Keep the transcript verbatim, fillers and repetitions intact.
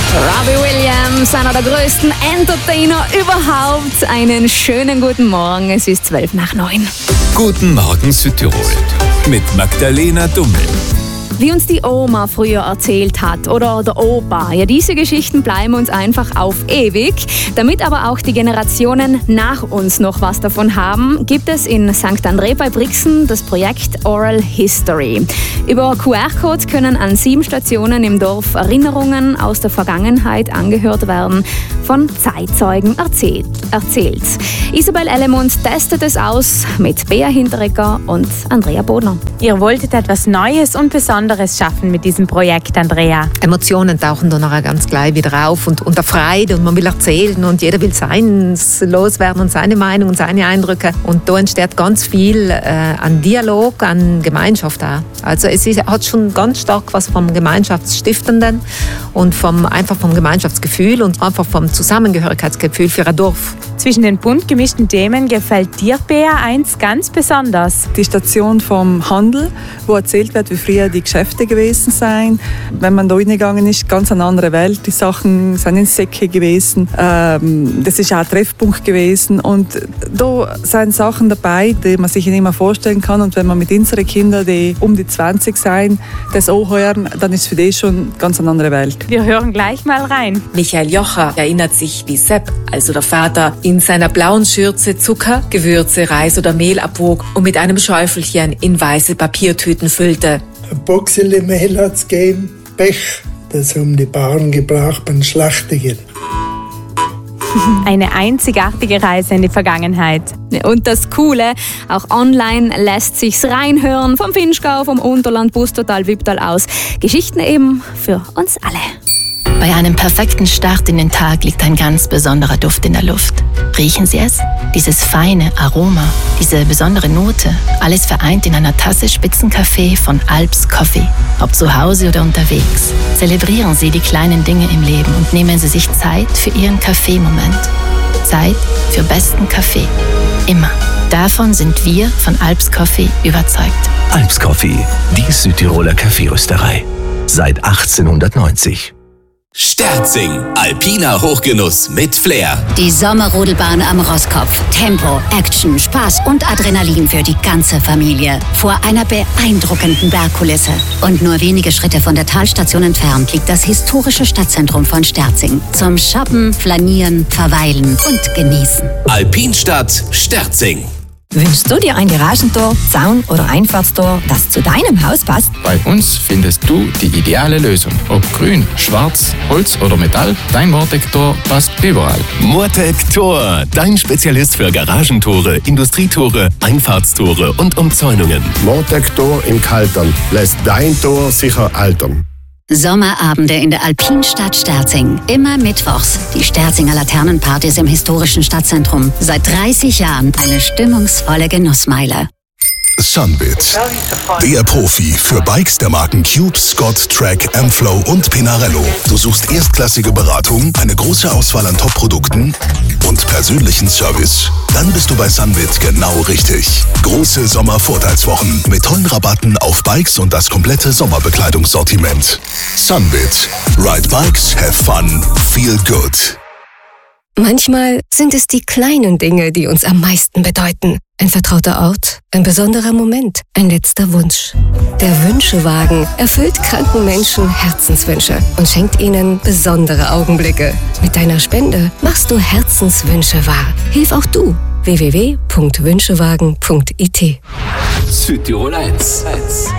Robbie Williams, einer der größten Entertainer überhaupt. Einen schönen guten Morgen, es ist zwölf nach neun. Guten Morgen Südtirol mit Magdalena Dummel. Wie uns die Oma früher erzählt hat oder der Opa. Ja, diese Geschichten bleiben uns einfach auf ewig. Damit aber auch die Generationen nach uns noch was davon haben, gibt es in Sankt André bei Brixen das Projekt Oral History. Über Q R-Codes können an sieben Stationen im Dorf Erinnerungen aus der Vergangenheit angehört werden, von Zeitzeugen erzählt. erzählt. Isabel Ellemund testet es aus mit Bea Hinteregger und Andrea Bodner. Ihr wolltet etwas Neues und Besonderes schaffen mit diesem Projekt, Andrea. Emotionen tauchen dann nachher ganz gleich wieder auf und, und der Freude und man will erzählen und jeder will seins loswerden und seine Meinung und seine Eindrücke. Und da entsteht ganz viel äh, an Dialog, an Gemeinschaft auch. Also es ist, hat schon ganz stark was vom Gemeinschaftsstiftenden und vom, einfach vom Gemeinschaftsgefühl und einfach vom Zusammengehörigkeitsgefühl für ein Dorf. Zwischen den bunt gemischten Themen gefällt dir, Bea, eins ganz besonders. Die Station vom Handel, wo erzählt wird, wie früher die Geschäfte gewesen seien. Wenn man da reingegangen ist, ganz eine andere Welt. Die Sachen sind in Säcke gewesen. Ähm, das ist auch ein Treffpunkt gewesen. Und da sind Sachen dabei, die man sich nicht mehr vorstellen kann. Und wenn man mit unseren Kindern, die um die zwanzig sind, das auch hören, dann ist für die schon ganz eine andere Welt. Wir hören gleich mal rein. Michael Jocher erinnert sich, wie Sepp, also der Vater, in seiner blauen Schürze Zucker, Gewürze, Reis oder Mehl abwog und mit einem Schäufelchen in weiße Papiertüten füllte. Ein Boxele Mehl hat's gegeben, Pech, das haben die Bauern gebraucht beim Schlachtigen. Eine einzigartige Reise in die Vergangenheit. Und das Coole, auch online lässt sich's reinhören, vom Vinschgau, vom Unterland, Bustertal, Wipptal aus. Geschichten eben für uns alle. Bei einem perfekten Start in den Tag liegt ein ganz besonderer Duft in der Luft. Riechen Sie es? Dieses feine Aroma, diese besondere Note, alles vereint in einer Tasse Spitzenkaffee von Alps Coffee. Ob zu Hause oder unterwegs, zelebrieren Sie die kleinen Dinge im Leben und nehmen Sie sich Zeit für Ihren Kaffeemoment. Zeit für besten Kaffee. Immer. Davon sind wir von Alps Coffee überzeugt. Alps Coffee, die Südtiroler Kaffeerösterei. Seit achtzehnhundertneunzig. Sterzing, alpiner Hochgenuss mit Flair. Die Sommerrodelbahn am Rosskopf. Tempo, Action, Spaß und Adrenalin für die ganze Familie. Vor einer beeindruckenden Bergkulisse. Und nur wenige Schritte von der Talstation entfernt liegt das historische Stadtzentrum von Sterzing. Zum Shoppen, Flanieren, Verweilen und Genießen. Alpinstadt Sterzing. Wünschst du dir ein Garagentor, Zaun oder Einfahrtstor, das zu deinem Haus passt? Bei uns findest du die ideale Lösung. Ob grün, schwarz, Holz oder Metall, dein Mortec-Tor passt überall. Mortec-Tor, dein Spezialist für Garagentore, Industrietore, Einfahrtstore und Umzäunungen. Mortec-Tor im Kaltern lässt dein Tor sicher altern. Sommerabende in der Alpinstadt Sterzing. Immer mittwochs. Die Sterzinger Laternenpartys im historischen Stadtzentrum. Seit dreißig Jahren eine stimmungsvolle Genussmeile. Sunbit, der Profi für Bikes der Marken Cube, Scott, Trek, M-Flow und Pinarello. Du suchst erstklassige Beratung, eine große Auswahl an Top-Produkten und persönlichen Service. Dann bist du bei Sunbit genau richtig. Große Sommervorteilswochen mit tollen Rabatten auf Bikes und das komplette Sommerbekleidungssortiment. Sunbit. Ride Bikes, have fun, feel good. Manchmal sind es die kleinen Dinge, die uns am meisten bedeuten. Ein vertrauter Ort, ein besonderer Moment, ein letzter Wunsch. Der Wünschewagen erfüllt kranken Menschen Herzenswünsche und schenkt ihnen besondere Augenblicke. Mit deiner Spende machst du Herzenswünsche wahr. Hilf auch du. w w w punkt wünschewagen punkt i t. Südtirol eins.